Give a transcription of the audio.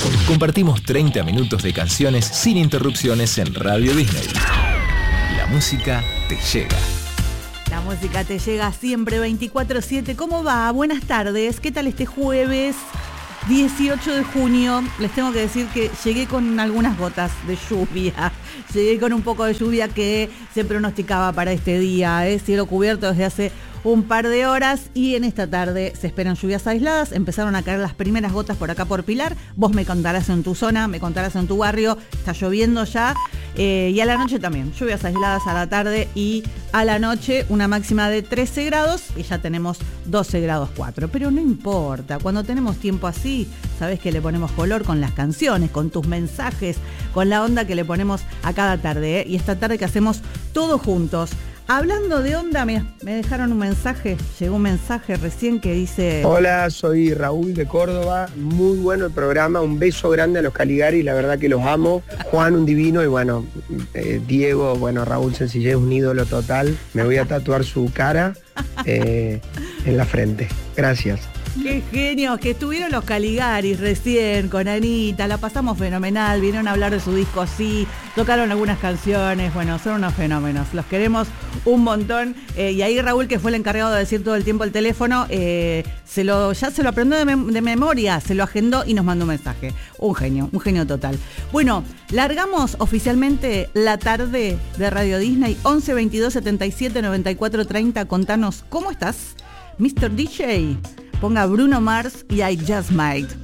Compartimos 30 minutos de canciones sin interrupciones en Radio Disney. La música te llega. La música te llega siempre 24/7. ¿Cómo va? Buenas tardes. ¿Qué tal este jueves 18 de junio? Les tengo que decir que llegué con algunas gotas de lluvia. Llegué con un poco de lluvia que se pronosticaba para este día. Cielo cubierto desde hace un par de horas y en esta tarde se esperan lluvias aisladas. Empezaron a caer las primeras gotas por acá por Pilar. Vos me contarás en tu zona, me contarás en tu barrio. Está lloviendo ya. Y a la noche también, lluvias aisladas a la tarde y a la noche una máxima de 13 grados y ya tenemos 12 grados 4. Pero no importa, cuando tenemos tiempo así, sabés que le ponemos color con las canciones, con tus mensajes, con la onda que le ponemos a cada tarde, ¿eh? Y esta tarde que hacemos todos juntos. Hablando de onda, me dejaron un mensaje, llegó un mensaje recién que dice... Hola, soy Raúl de Córdoba, muy bueno el programa, un beso grande a los Caligari, la verdad que los amo, Juan un divino y bueno, Diego, bueno, Raúl Sencillez, un ídolo total, me voy a tatuar su cara en la frente, gracias. Qué genios, que estuvieron los Caligaris recién con Anita, la pasamos fenomenal, vinieron a hablar de su disco así, tocaron algunas canciones, bueno, son unos fenómenos, los queremos un montón. Y ahí Raúl, que fue el encargado de decir todo el tiempo el teléfono, ya se lo aprendió de memoria, se lo agendó y nos mandó un mensaje. Un genio total. Bueno, largamos oficialmente la tarde de Radio Disney, 11 22 77 94 30, contanos cómo estás, Mr. DJ. Ponga Bruno Mars y I Just Might.